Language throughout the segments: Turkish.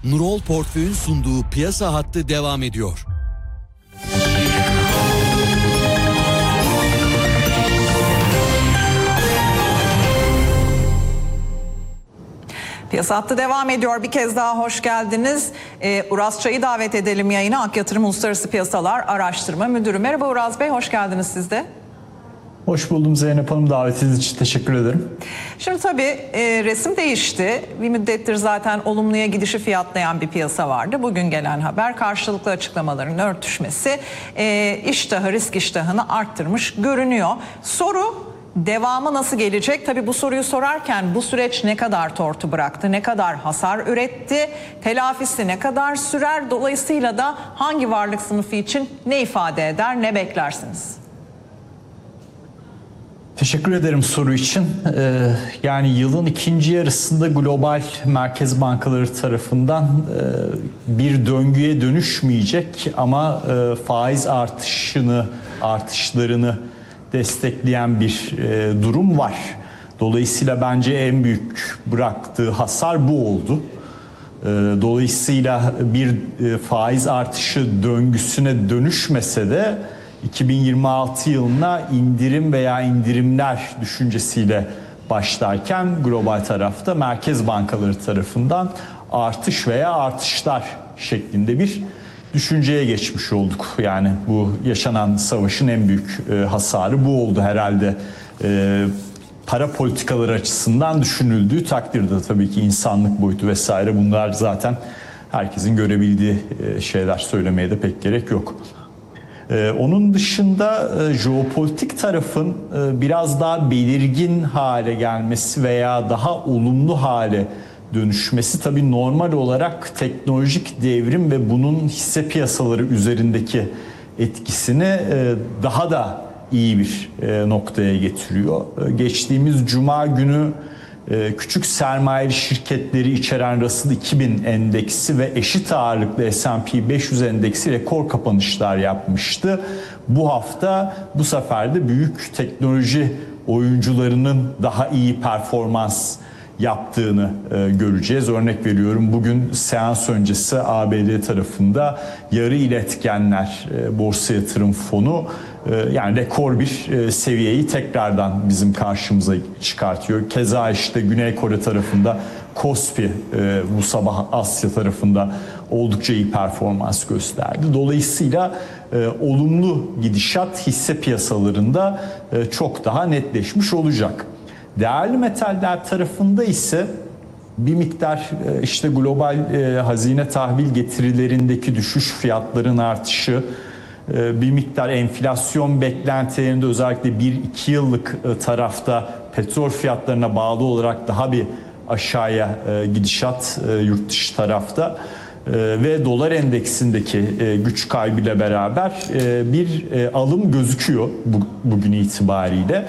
Nurol Portföy'ün sunduğu Piyasa Hattı devam ediyor. Piyasa Hattı devam ediyor. Bir kez daha hoş geldiniz. Uraz Çay'ı davet edelim yayına. Ak Yatırım Uluslararası Piyasalar Araştırma Müdürü. Merhaba Uraz Bey, hoş geldiniz siz de. Hoş buldum Zeynep Hanım. Davetiniz için teşekkür ederim. Şimdi tabii resim değişti. Bir müddettir zaten olumluya gidişi fiyatlayan bir piyasa vardı. Bugün gelen haber karşılıklı açıklamaların örtüşmesi iştahı, risk iştahını arttırmış görünüyor. Soru, devamı nasıl gelecek? Tabii bu soruyu sorarken bu süreç ne kadar tortu bıraktı, ne kadar hasar üretti, telafisi ne kadar sürer? Dolayısıyla da hangi varlık sınıfı için ne ifade eder, ne beklersiniz? Teşekkür ederim soru için. Yani yılın ikinci yarısında global merkez bankaları tarafından bir döngüye dönüşmeyecek ama faiz artışlarını destekleyen bir durum var. Dolayısıyla bence en büyük bıraktığı hasar bu oldu. Dolayısıyla bir faiz artışı döngüsüne dönüşmese de 2026 yılına indirim veya indirimler düşüncesiyle başlarken global tarafta merkez bankaları tarafından artış veya artışlar şeklinde bir düşünceye geçmiş olduk. Yani bu yaşanan savaşın en büyük hasarı bu oldu herhalde. Para politikaları açısından düşünüldüğü takdirde tabii ki insanlık boyutu vesaire bunlar zaten herkesin görebildiği şeyler, söylemeye de pek gerek yok. Onun dışında jeopolitik tarafın biraz daha belirgin hale gelmesi veya daha olumlu hale dönüşmesi tabii normal olarak teknolojik devrim ve bunun hisse piyasaları üzerindeki etkisini daha da iyi bir noktaya getiriyor. Geçtiğimiz Cuma günü küçük sermayeli şirketleri içeren Russell 2000 endeksi ve eşit ağırlıklı S&P 500 endeksi rekor kapanışlar yapmıştı. Bu hafta bu sefer de büyük teknoloji oyuncularının daha iyi performans yaptığını göreceğiz. Örnek veriyorum, bugün seans öncesi ABD tarafında yarı iletkenler borsa yatırım fonu yani rekor bir seviyeyi tekrardan bizim karşımıza çıkartıyor. Keza işte Güney Kore tarafında KOSPI bu sabah Asya tarafında oldukça iyi performans gösterdi. Dolayısıyla olumlu gidişat hisse piyasalarında çok daha netleşmiş olacak. Değerli metaller tarafında ise bir miktar işte global hazine tahvil getirilerindeki düşüş, fiyatların artışı, bir miktar enflasyon beklentilerinde özellikle 1-2 yıllık tarafta petrol fiyatlarına bağlı olarak daha bir aşağıya gidişat yurt dışı tarafta ve dolar endeksindeki güç kaybıyla beraber bir alım gözüküyor bugün itibariyle.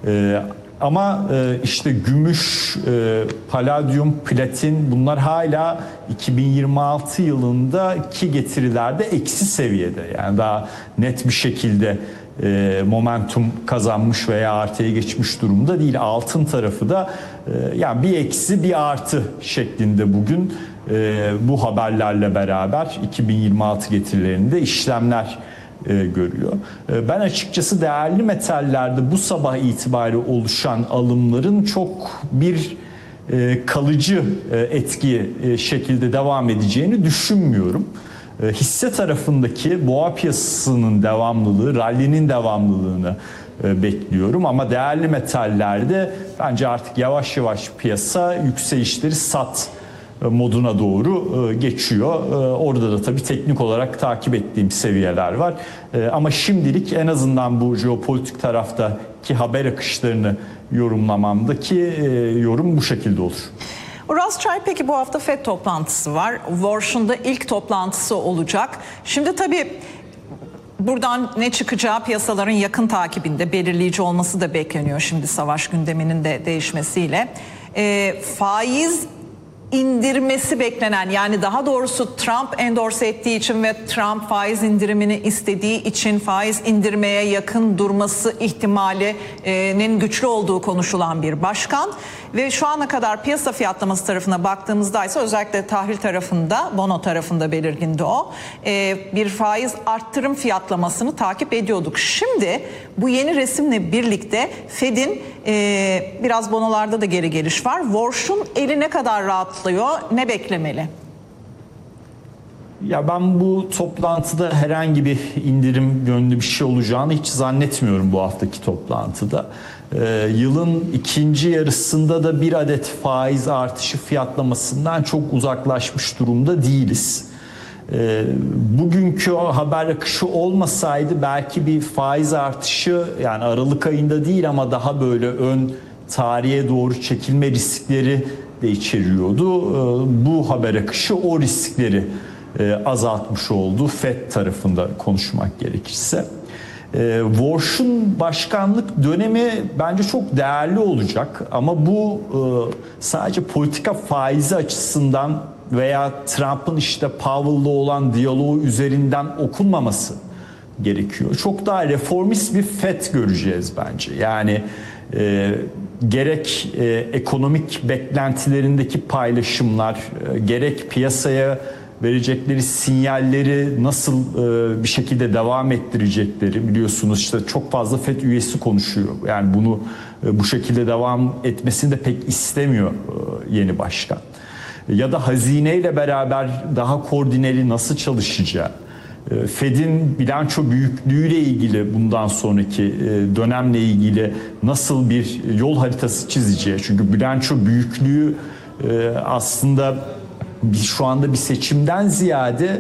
Ama işte gümüş, paladyum, platin bunlar hala 2026 yılındaki getirilerde eksi seviyede. Yani daha net bir şekilde momentum kazanmış veya artıya geçmiş durumda değil. Altın tarafı da yani bir eksi bir artı şeklinde bugün bu haberlerle beraber 2026 getirilerinde işlemler görüyor. Ben açıkçası değerli metallerde bu sabah itibariyle oluşan alımların çok bir kalıcı etki şekilde devam edeceğini düşünmüyorum. Hisse tarafındaki boğa piyasasının devamlılığı, rally'nin devamlılığını bekliyorum ama değerli metallerde bence artık yavaş yavaş piyasa yükselişleri sat moduna doğru geçiyor. Orada da tabii teknik olarak takip ettiğim seviyeler var. Ama şimdilik en azından bu jeopolitik taraftaki haber akışlarını yorumlamamdaki yorum bu şekilde olur. Uraz Çay, peki bu hafta FED toplantısı var. Warsh'un ilk toplantısı olacak. Şimdi tabii buradan ne çıkacağı piyasaların yakın takibinde, belirleyici olması da bekleniyor şimdi savaş gündeminin de değişmesiyle. Faiz indirmesi beklenen, yani daha doğrusu Trump endorse ettiği için ve Trump faiz indirimini istediği için faiz indirmeye yakın durması ihtimalinin güçlü olduğu konuşulan bir başkan. ve şu ana kadar piyasa fiyatlaması tarafına baktığımızda ise özellikle tahvil tarafında, bono tarafında belirgindi o. Bir faiz arttırım fiyatlamasını takip ediyorduk. Şimdi bu yeni resimle birlikte Fed'in biraz bonolarda da geri geliş var. Warsh'un eli ne kadar rahatlıyor, ne beklemeli? Ya ben bu toplantıda herhangi bir indirim yönlü bir şey olacağını hiç zannetmiyorum bu haftaki toplantıda. Yılın ikinci yarısında da bir adet faiz artışı fiyatlamasından çok uzaklaşmış durumda değiliz. Bugünkü o haber akışı olmasaydı belki bir faiz artışı, yani Aralık ayında değil ama daha böyle ön tarihe doğru çekilme riskleri de içeriyordu. Bu haber akışı o riskleri azaltmış oldu Fed tarafında konuşmak gerekirse. Warsh'un başkanlık dönemi bence çok değerli olacak ama bu sadece politika faizi açısından veya Trump'ın işte Powell'la olan diyaloğu üzerinden okunmaması gerekiyor. Çok daha reformist bir Fed göreceğiz bence. Yani gerek ekonomik beklentilerindeki paylaşımlar, gerek piyasaya verecekleri sinyalleri nasıl bir şekilde devam ettirecekleri, biliyorsunuz işte çok fazla FED üyesi konuşuyor. Yani bunu bu şekilde devam etmesini de pek istemiyor yeni başkan. Ya da hazineyle beraber daha koordineli nasıl çalışacağı, Fed'in bilanço büyüklüğüyle ilgili bundan sonraki dönemle ilgili nasıl bir yol haritası çizeceği. Çünkü bilanço büyüklüğü aslında şu anda bir seçimden ziyade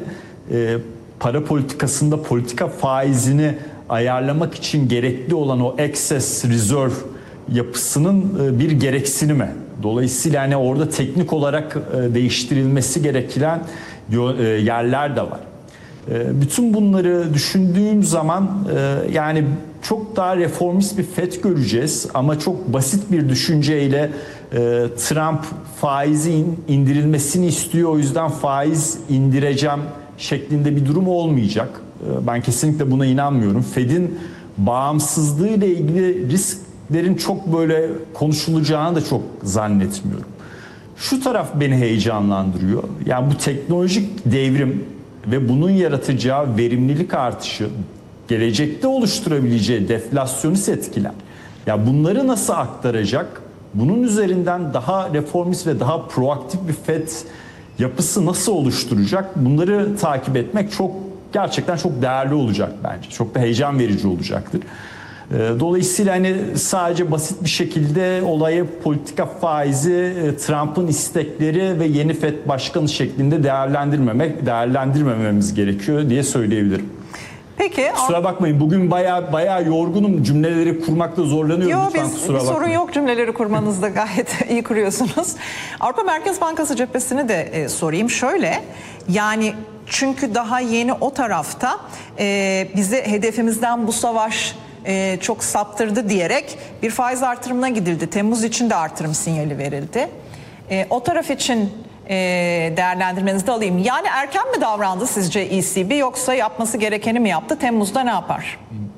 para politikasında politika faizini ayarlamak için gerekli olan o excess reserve yapısının bir gereksinimi. Dolayısıyla hani orada teknik olarak değiştirilmesi gereken yerler de var. Bütün bunları düşündüğüm zaman yani çok daha reformist bir FED göreceğiz ama çok basit bir düşünceyle Trump faizi indirilmesini istiyor, o yüzden faiz indireceğim şeklinde bir durum olmayacak. Ben kesinlikle buna inanmıyorum. Fed'in bağımsızlığı ile ilgili risklerin çok böyle konuşulacağını da çok zannetmiyorum. Şu taraf beni heyecanlandırıyor. Yani bu teknolojik devrim ve bunun yaratacağı verimlilik artışı gelecekte oluşturabileceği deflasyonist etkiler. Ya bunları nasıl aktaracak? Bunun üzerinden daha reformist ve daha proaktif bir FED yapısı nasıl oluşturacak? Bunları takip etmek gerçekten çok değerli olacak bence. Çok da heyecan verici olacaktır. Dolayısıyla hani sadece basit bir şekilde olayı politika faizi, Trump'ın istekleri ve yeni FED başkanı şeklinde değerlendirmememiz gerekiyor diye söyleyebilirim. Peki. Kusura bakmayın, bugün bayağı yorgunum, cümleleri kurmakta zorlanıyorum. Lütfen kusura bakmayın. Sorun yok, cümleleri kurmanızda gayet iyi kuruyorsunuz. Avrupa Merkez Bankası cephesini de sorayım. Şöyle, yani çünkü daha yeni o tarafta bizi hedefimizden bu savaş çok saptırdı diyerek bir faiz artırımına gidildi. Temmuz için de artırım sinyali verildi. O taraf için değerlendirmenizi de alayım. Yani erken mi davrandı sizce ECB, yoksa yapması gerekeni mi yaptı? Temmuz'da ne yapar?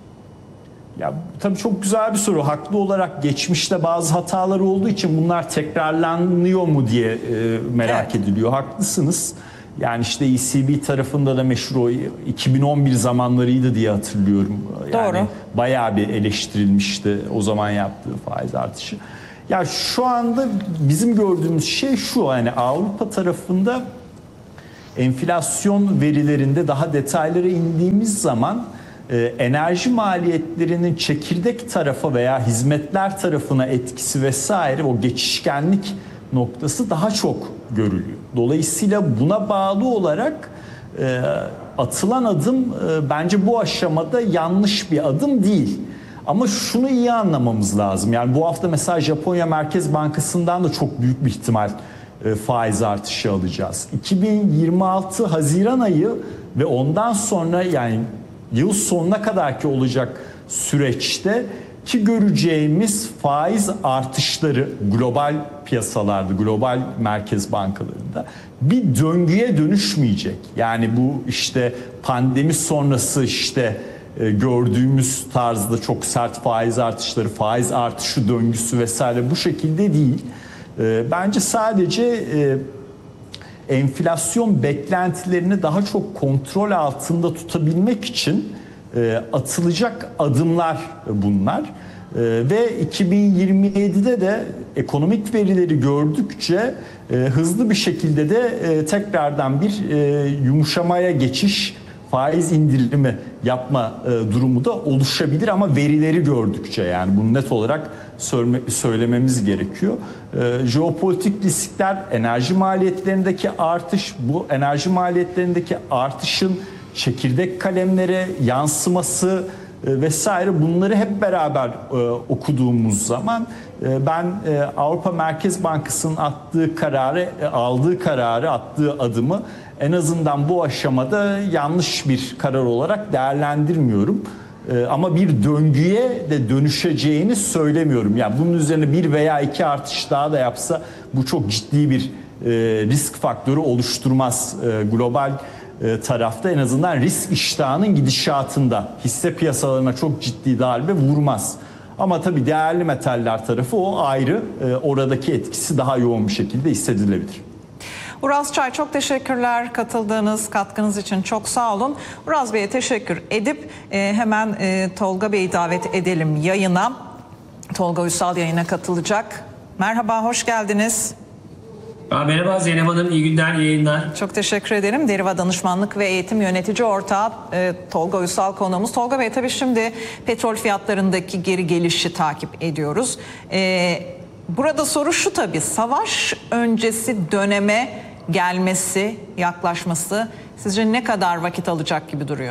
Ya tabii çok güzel bir soru. Haklı olarak geçmişte bazı hatalar olduğu için bunlar tekrarlanıyor mu diye merak ediliyor. Haklısınız. Yani işte ECB tarafında da meşhur o 2011 zamanlarıydı diye hatırlıyorum. Yani doğru. Bayağı bir eleştirilmişti o zaman yaptığı faiz artışı. Ya şu anda bizim gördüğümüz şey şu, yani Avrupa tarafında enflasyon verilerinde daha detaylara indiğimiz zaman enerji maliyetlerinin çekirdek tarafa veya hizmetler tarafına etkisi vesaire, o geçişkenlik noktası daha çok görülüyor. Dolayısıyla buna bağlı olarak atılan adım bence bu aşamada yanlış bir adım değil. Ama şunu iyi anlamamız lazım. Yani bu hafta mesela Japonya Merkez Bankası'ndan da çok büyük bir ihtimal faiz artışı alacağız. 2026 Haziran ayı ve ondan sonra, yani yıl sonuna kadarki olacak süreçte ki göreceğimiz faiz artışları global piyasalarda, global merkez bankalarında bir döngüye dönüşmeyecek. Yani bu işte pandemi sonrası işte gördüğümüz tarzda çok sert faiz artışları, faiz artışı döngüsü vesaire bu şekilde değil. Bence sadece enflasyon beklentilerini daha çok kontrol altında tutabilmek için atılacak adımlar bunlar. Ve 2027'de de ekonomik verileri gördükçe hızlı bir şekilde de tekrardan bir yumuşamaya geçiş, faiz indirimi yapma durumu da oluşabilir ama verileri gördükçe, yani bunu net olarak söylememiz gerekiyor. Jeopolitik riskler, enerji maliyetlerindeki artış, bu enerji maliyetlerindeki artışın çekirdek kalemlere yansıması vesaire, bunları hep beraber okuduğumuz zaman ben Avrupa Merkez Bankası'nın attığı adımı en azından bu aşamada yanlış bir karar olarak değerlendirmiyorum. Ama bir döngüye de dönüşeceğini söylemiyorum. Yani bunun üzerine bir veya iki artış daha da yapsa bu çok ciddi bir risk faktörü oluşturmaz. Global tarafta en azından risk iştahının gidişatında hisse piyasalarına çok ciddi darbe vurmaz. Ama tabii değerli metaller tarafı o ayrı. Oradaki etkisi daha yoğun bir şekilde hissedilebilir. Uraz Çay, çok teşekkürler katıldığınız, katkınız için çok sağ olun. Uraz Bey'e teşekkür edip hemen Tolga Bey'i davet edelim yayına. Tolga Uysal yayına katılacak. Merhaba, hoş geldiniz. Merhaba Zeynep Hanım, iyi günler, iyi yayınlar. Çok teşekkür ederim. Deriva Danışmanlık ve Eğitim Yönetici Ortağı Tolga Uysal konuğumuz. Tolga Bey, tabii şimdi petrol fiyatlarındaki geri gelişi takip ediyoruz. Burada soru şu, tabii savaş öncesi döneme gelmesi, yaklaşması sizce ne kadar vakit alacak gibi duruyor?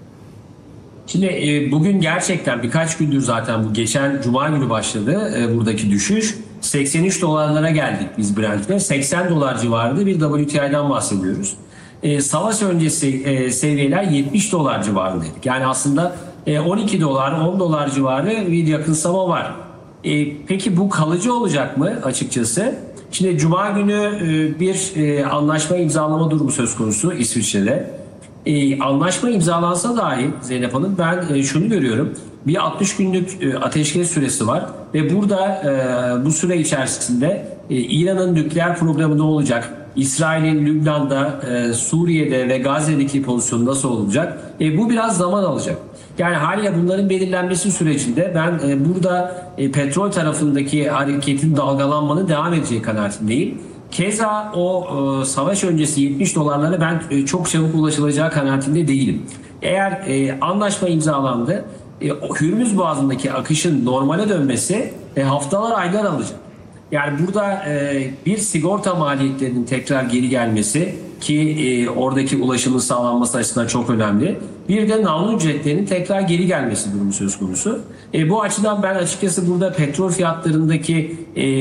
Şimdi bugün gerçekten birkaç gündür zaten bu geçen Cuma günü başladı buradaki düşüş. 83 dolarlara geldik biz Brent'te. 80 dolar civarında bir WTI'den bahsediyoruz. Savaş öncesi seviyeler 70 dolar civarındaydık. Yani aslında 12 dolar, 10 dolar civarı bir yakınsama var. Peki bu kalıcı olacak mı açıkçası? Şimdi Cuma günü bir anlaşma imzalama durumu söz konusu İsviçre'de. Anlaşma imzalansa dahi Zeynep Hanım, ben şunu görüyorum. Bir 60 günlük ateşkes süresi var ve burada bu süre içerisinde İran'ın nükleer programı ne olacak? İsrail'in Lübnan'da, Suriye'de ve Gazze'deki pozisyonu nasıl olacak? Bu biraz zaman alacak. Yani haliyle bunların belirlenmesi sürecinde ben burada petrol tarafındaki hareketin dalgalanmanın devam edeceği kanaatindeyim. Keza o savaş öncesi 70 dolarlara ben çok çabuk ulaşılacağı kanaatinde değilim. Eğer anlaşma imzalandı, Hürmüz Boğazı'ndaki akışın normale dönmesi haftalar, aylar alacak. Yani burada bir sigorta maliyetlerinin tekrar geri gelmesi ki oradaki ulaşımın sağlanması açısından çok önemli. Bir de namlu ücretlerinin tekrar geri gelmesi durumu söz konusu. Bu açıdan ben açıkçası burada petrol fiyatlarındaki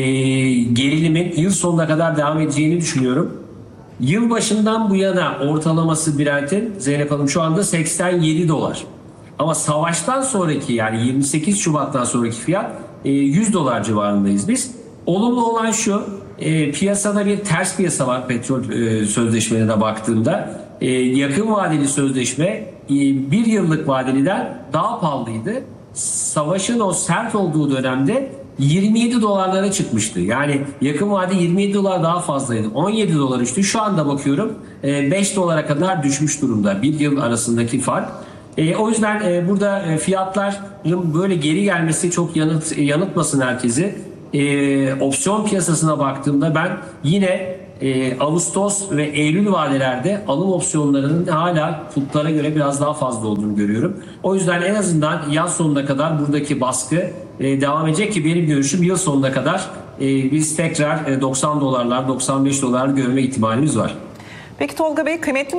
gerilimin yıl sonuna kadar devam edeceğini düşünüyorum. Yılbaşından bu yana ortalaması Brent'in, Zeynep Hanım, şu anda 87 dolar. Ama savaştan sonraki, yani 28 Şubat'tan sonraki fiyat 100 dolar civarındayız biz. Olumlu olan şu, piyasada bir ters piyasa var petrol sözleşmelerine baktığımda. Yakın vadeli sözleşme bir yıllık vadeliden daha pahalıydı. Savaşın o sert olduğu dönemde 27 dolarlara çıkmıştı. Yani yakın vade 27 dolar daha fazlaydı. 17 dolar düştü. Şu anda bakıyorum 5 dolara kadar düşmüş durumda. Bir yıl arasındaki fark. O yüzden burada fiyatların böyle geri gelmesi çok yanıltmasın herkesi. Opsiyon piyasasına baktığımda ben yine Ağustos ve Eylül vadelerde alım opsiyonlarının hala putlara göre biraz daha fazla olduğunu görüyorum. O yüzden en azından yaz sonuna kadar buradaki baskı devam edecek ki benim görüşüm yıl sonuna kadar biz tekrar 90 dolarlar, 95 dolar görme ihtimalimiz var. Peki Tolga Bey, kıymetli